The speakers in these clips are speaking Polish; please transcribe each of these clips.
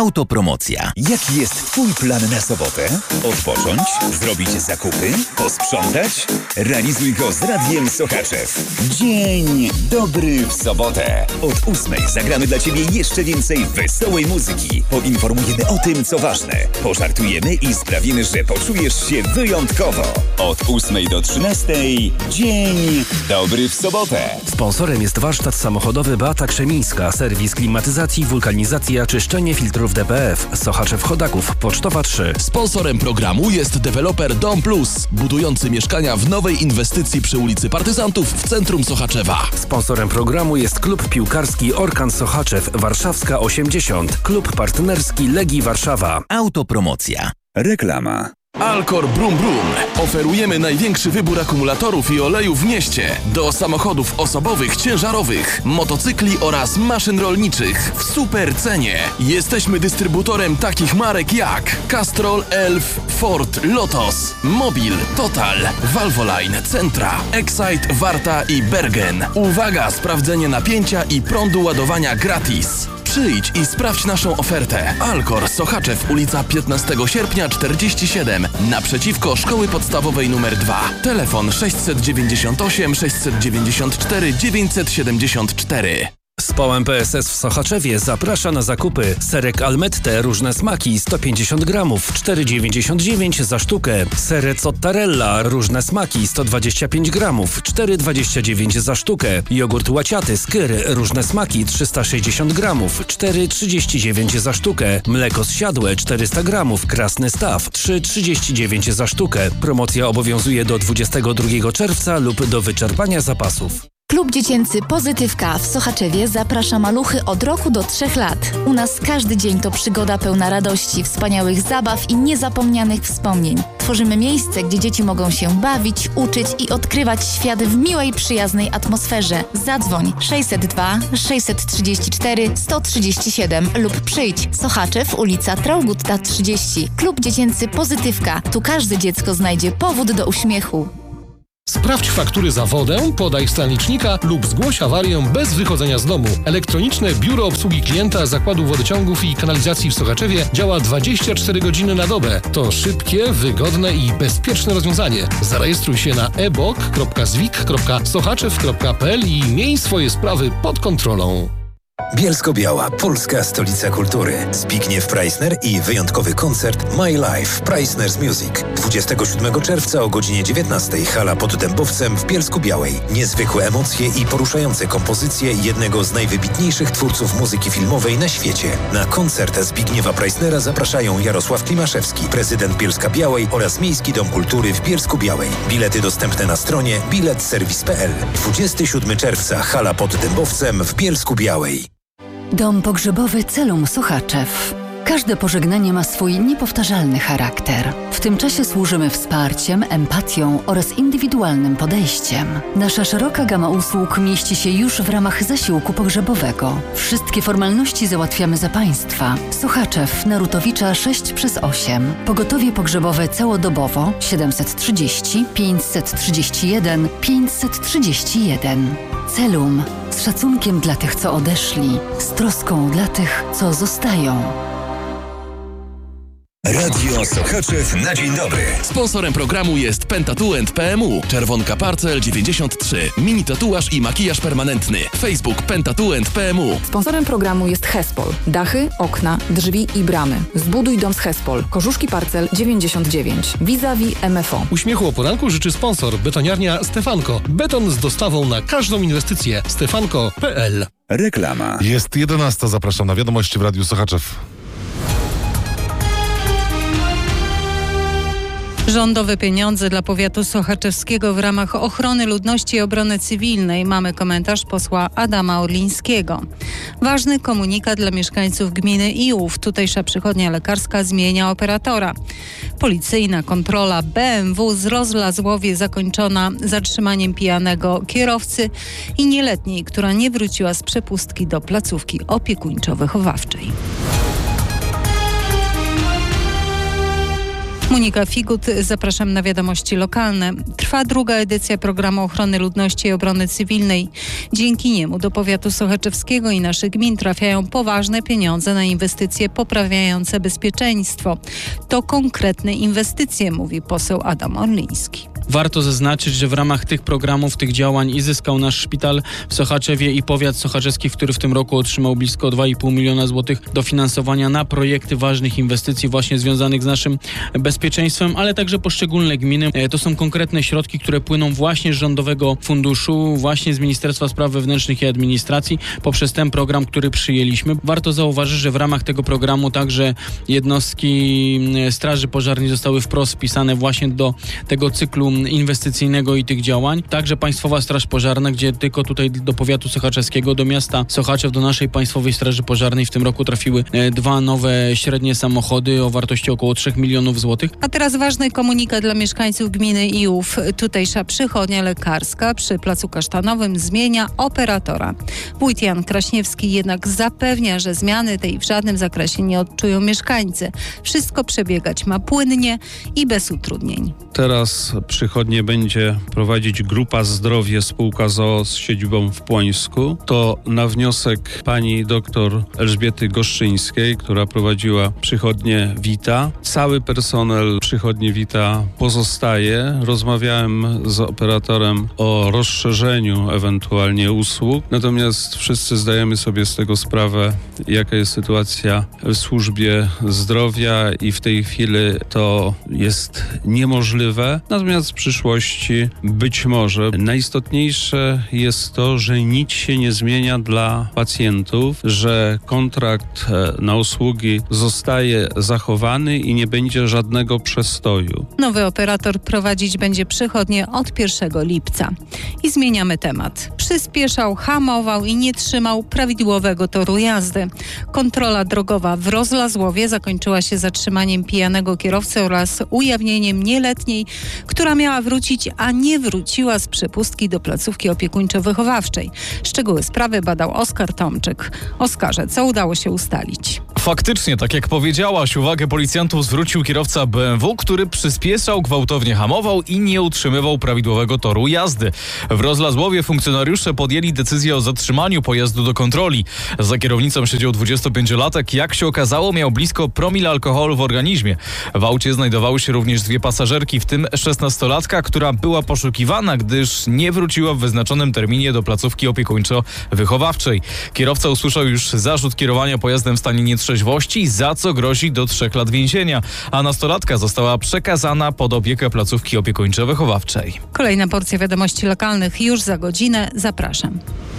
Autopromocja. Jaki jest Twój plan na sobotę? Odpocząć? Zrobić zakupy? Posprzątać? Realizuj go z Radiem Sochaczew. Dzień dobry w sobotę. Od 8 zagramy dla Ciebie jeszcze więcej wesołej muzyki. Poinformujemy o tym, co ważne. Pożartujemy i sprawimy, że poczujesz się wyjątkowo. Od 8 do 13 Dzień dobry w sobotę. Sponsorem jest warsztat samochodowy Beata Krzemińska, serwis klimatyzacji, wulkanizacja, czyszczenie filtrów DPF, Sochaczew-Chodaków, Pocztowa 3. Sponsorem programu jest deweloper Dom Plus, budujący mieszkania w nowej inwestycji przy ulicy Partyzantów w centrum Sochaczewa. Sponsorem programu jest klub piłkarski Orkan Sochaczew, Warszawska 80, klub partnerski Legii Warszawa. Autopromocja. Reklama. Alcor Brum Brum. Oferujemy największy wybór akumulatorów i olejów w mieście do samochodów osobowych, ciężarowych, motocykli oraz maszyn rolniczych w super cenie. Jesteśmy dystrybutorem takich marek jak Castrol, Elf, Ford, Lotos, Mobil, Total, Valvoline, Centra, Excite, Warta i Bergen. Uwaga, sprawdzenie napięcia i prądu ładowania gratis. Przyjdź i sprawdź naszą ofertę. Alcor Sochaczew, ulica 15 sierpnia 47, naprzeciwko Szkoły Podstawowej nr 2. Telefon 698 694 974. Społem PSS w Sochaczewie zaprasza na zakupy. Serek Almette, różne smaki, 150 gramów, 4,99 za sztukę. Serec Ottarella, różne smaki, 125 gramów, 4,29 za sztukę. Jogurt łaciaty Skyr, różne smaki, 360 gramów, 4,39 za sztukę. Mleko zsiadłe, 400 gramów, Krasny Staw, 3,39 za sztukę. Promocja obowiązuje do 22 czerwca lub do wyczerpania zapasów. Klub Dziecięcy Pozytywka w Sochaczewie zaprasza maluchy od roku do 3 lat. U nas każdy dzień to przygoda pełna radości, wspaniałych zabaw i niezapomnianych wspomnień. Tworzymy miejsce, gdzie dzieci mogą się bawić, uczyć i odkrywać świat w miłej, przyjaznej atmosferze. Zadzwoń 602 634 137 lub przyjdź. Sochaczew, ulica Traugutta 30. Klub Dziecięcy Pozytywka. Tu każde dziecko znajdzie powód do uśmiechu. Sprawdź faktury za wodę, podaj stan licznika lub zgłoś awarię bez wychodzenia z domu. Elektroniczne Biuro Obsługi Klienta Zakładu Wodociągów i Kanalizacji w Sochaczewie działa 24 godziny na dobę. To szybkie, wygodne i bezpieczne rozwiązanie. Zarejestruj się na ebok.zwik.sochaczew.pl i miej swoje sprawy pod kontrolą. Bielsko-Biała, polska stolica kultury. Zbigniew Preissner i wyjątkowy koncert My Life Preissner's Music. 27 czerwca o godzinie 19 hala pod Dębowcem w Bielsku-Białej. Niezwykłe emocje i poruszające kompozycje jednego z najwybitniejszych twórców muzyki filmowej na świecie. Na koncert Zbigniewa Preissnera zapraszają Jarosław Klimaszewski, prezydent Bielska-Białej oraz Miejski Dom Kultury w Bielsku-Białej. Bilety dostępne na stronie biletserwis.pl. 27 czerwca hala pod Dębowcem w Bielsku-Białej. Dom pogrzebowy Celum Sochaczew. Każde pożegnanie ma swój niepowtarzalny charakter. W tym czasie służymy wsparciem, empatią oraz indywidualnym podejściem. Nasza szeroka gama usług mieści się już w ramach zasiłku pogrzebowego. Wszystkie formalności załatwiamy za Państwa. Sochaczew, Narutowicza 6/8. Pogotowie pogrzebowe całodobowo 730 531 531. Celum. Z szacunkiem dla tych, co odeszli. Z troską dla tych, co zostają. Radio Sochaczew na dzień dobry. Sponsorem programu jest Pentatuent PMU, Czerwonka Parcel 93, mini tatuaż i makijaż permanentny. Facebook Pentatuent PMU. Sponsorem programu jest Hespol. Dachy, okna, drzwi i bramy. Zbuduj dom z Hespol. Korzuszki Parcel 99. Vis-a-vis MFO. Uśmiechu o poranku życzy sponsor betoniarnia Stefanko. Beton z dostawą na każdą inwestycję. stefanko.pl. Reklama. Jest 11. Zapraszam na wiadomości w Radiu Sochaczew. Rządowe pieniądze dla powiatu sochaczewskiego w ramach ochrony ludności i obrony cywilnej. Mamy komentarz posła Adama Orlińskiego. Ważny komunikat dla mieszkańców gminy Iłów. Tutejsza przychodnia lekarska zmienia operatora. Policyjna kontrola BMW z Rozlazłowie zakończona zatrzymaniem pijanego kierowcy i nieletniej, która nie wróciła z przepustki do placówki opiekuńczo-wychowawczej. Monika Figut, zapraszam na wiadomości lokalne. Trwa druga edycja programu ochrony ludności i obrony cywilnej. Dzięki niemu do powiatu sochaczewskiego i naszych gmin trafiają poważne pieniądze na inwestycje poprawiające bezpieczeństwo. To konkretne inwestycje, mówi poseł Adam Orliński. Warto zaznaczyć, że w ramach tych programów, tych działań i zyskał nasz szpital w Sochaczewie i powiat sochaczewski, który w tym roku otrzymał blisko 2,5 miliona złotych dofinansowania na projekty ważnych inwestycji właśnie związanych z naszym bezpieczeństwem, ale także poszczególne gminy. To są konkretne środki, które płyną właśnie z Rządowego Funduszu, właśnie z Ministerstwa Spraw Wewnętrznych i Administracji poprzez ten program, który przyjęliśmy. Warto zauważyć, że w ramach tego programu także jednostki Straży Pożarnej zostały wprost wpisane właśnie do tego cyklu inwestycyjnego i tych działań. Także Państwowa Straż Pożarna, gdzie tylko tutaj do powiatu sochaczewskiego, do miasta Sochaczew, do naszej Państwowej Straży Pożarnej w tym roku trafiły 2 nowe średnie samochody o wartości około 3 milionów złotych. A teraz ważny komunikat dla mieszkańców gminy Iłów. Tutejsza przychodnia lekarska przy Placu Kasztanowym zmienia operatora. Wójt Jan Kraśniewski jednak zapewnia, że zmiany tej w żadnym zakresie nie odczują mieszkańcy. Wszystko przebiegać ma płynnie i bez utrudnień. Teraz przychodnię będzie prowadzić Grupa Zdrowie spółka z siedzibą w Płońsku. To na wniosek pani doktor Elżbiety Goszczyńskiej, która prowadziła przychodnię Vita. Cały personel przychodni Vita pozostaje. Rozmawiałem z operatorem o rozszerzeniu ewentualnie usług. Natomiast wszyscy zdajemy sobie z tego sprawę, jaka jest sytuacja w służbie zdrowia i w tej chwili to jest niemożliwe. Natomiast w przyszłości być może. Najistotniejsze jest to, że nic się nie zmienia dla pacjentów, że kontrakt na usługi zostaje zachowany i nie będzie żadnego przestoju. Nowy operator prowadzić będzie przychodnię od 1 lipca. I zmieniamy temat. Przyspieszał, hamował i nie trzymał prawidłowego toru jazdy. Kontrola drogowa w Rozlazłowie zakończyła się zatrzymaniem pijanego kierowcy oraz ujawnieniem nieletniej, która miała wrócić, a nie wróciła z przepustki do placówki opiekuńczo-wychowawczej. Szczegóły sprawy badał Oskar Tomczyk. Oskarze, co udało się ustalić? Faktycznie, tak jak powiedziałaś, uwagę policjantów zwrócił kierowca BMW, który przyspieszał, gwałtownie hamował i nie utrzymywał prawidłowego toru jazdy. W Rozlazłowie funkcjonariusze podjęli decyzję o zatrzymaniu pojazdu do kontroli. Za kierownicą siedział 25-latek. Jak się okazało, miał blisko promila alkoholu w organizmie. W aucie znajdowały się również 2 pasażerki, w tym 16-latka, która była poszukiwana, gdyż nie wróciła w wyznaczonym terminie do placówki opiekuńczo-wychowawczej. Kierowca usłyszał już zarzut kierowania pojazdem w stanie nietrzeźwości, za co grozi do 3 lat więzienia, a nastolatka została przekazana pod opiekę placówki opiekuńczo-wychowawczej. Kolejna porcja wiadomości lokalnych już za godzinę. Zapraszam.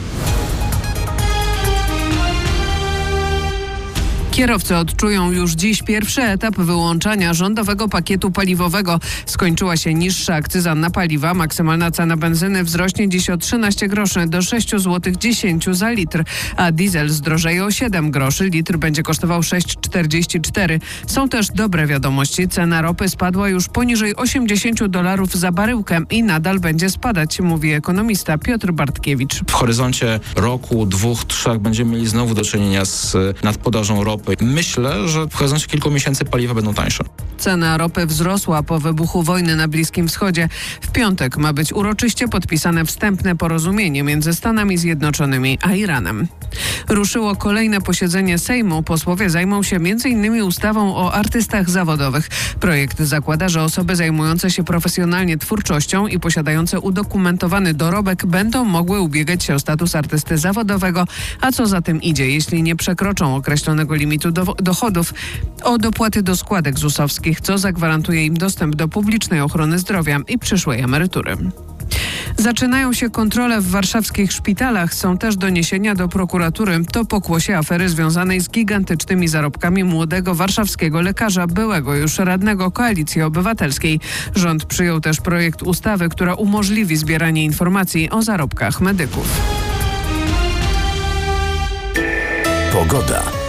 Kierowcy odczują już dziś pierwszy etap wyłączania rządowego pakietu paliwowego. Skończyła się niższa akcyza na paliwa. Maksymalna cena benzyny wzrośnie dziś o 13 groszy do 6,10 zł za litr, a diesel zdrożeje o 7 groszy. Litr będzie kosztował 6,44. Są też dobre wiadomości. Cena ropy spadła już poniżej $80 za baryłkę i nadal będzie spadać, mówi ekonomista Piotr Bartkiewicz. W horyzoncie roku, 2, 3 będziemy mieli znowu do czynienia z nadpodażą ropy. Myślę, że w horyzoncie kilku miesięcy paliwa będą tańsze. Cena ropy wzrosła po wybuchu wojny na Bliskim Wschodzie. W piątek ma być uroczyście podpisane wstępne porozumienie między Stanami Zjednoczonymi a Iranem. Ruszyło kolejne posiedzenie Sejmu. Posłowie zajmą się m.in. ustawą o artystach zawodowych. Projekt zakłada, że osoby zajmujące się profesjonalnie twórczością i posiadające udokumentowany dorobek będą mogły ubiegać się o status artysty zawodowego, a co za tym idzie, jeśli nie przekroczą określonego limitu dochodów, o dopłaty do składek ZUS-owskich, co zagwarantuje im dostęp do publicznej ochrony zdrowia i przyszłej emerytury. Zaczynają się kontrole w warszawskich szpitalach. Są też doniesienia do prokuratury. To pokłosie afery związanej z gigantycznymi zarobkami młodego warszawskiego lekarza, byłego już radnego Koalicji Obywatelskiej. Rząd przyjął też projekt ustawy, która umożliwi zbieranie informacji o zarobkach medyków. Pogoda.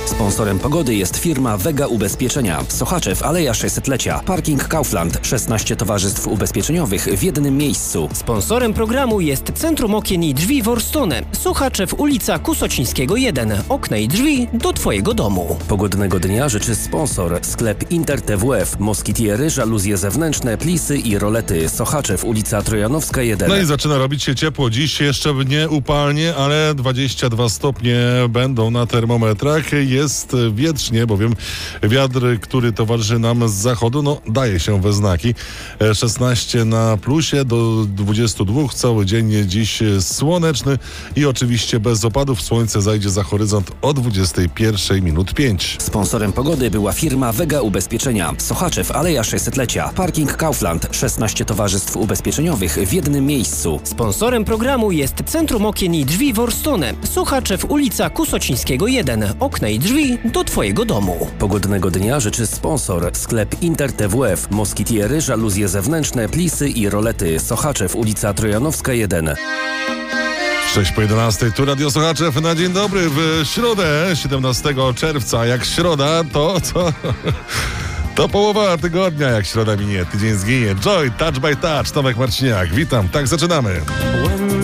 Sponsorem pogody jest firma Vega Ubezpieczenia. Sochaczew, Aleja 600-lecia. Parking Kaufland. 16 towarzystw ubezpieczeniowych w jednym miejscu. Sponsorem programu jest Centrum Okien i Drzwi Worstone. Sochaczew, ulica Kusocińskiego 1. Okna i drzwi do Twojego domu. Pogodnego dnia życzy sponsor. Sklep Inter TWF. Moskitiery, żaluzje zewnętrzne, plisy i rolety. Sochaczew, ulica Trojanowska 1. No i zaczyna robić się ciepło. Dziś jeszcze nie upalnie, ale 22 stopnie będą na termometrach. Jest wietrznie, bowiem wiatr, który towarzyszy nam z zachodu, daje się we znaki. 16 na plusie do 22. Cały dzień dziś słoneczny i oczywiście bez opadów. Słońce zajdzie za horyzont o 21:05. Sponsorem pogody była firma Vega Ubezpieczenia. Sochaczew, Aleja 600-lecia. Parking Kaufland. 16 towarzystw ubezpieczeniowych w jednym miejscu. Sponsorem programu jest Centrum Okien i Drzwi Worstone. Sochaczew, ulica Kusocińskiego 1. Okna i drzwi do Twojego domu. Pogodnego dnia życzy sponsor. Sklep Inter TWF. Moskitiery, żaluzje zewnętrzne, plisy i rolety. Sochaczew, ulica Trojanowska 1. 6:11, tu Radio Sochaczew na dzień dobry w środę 17 czerwca. Jak środa, to połowa tygodnia. Jak środa minie, tydzień zginie. Joy, Touch by Touch, Tomek Marciniak. Witam, tak zaczynamy.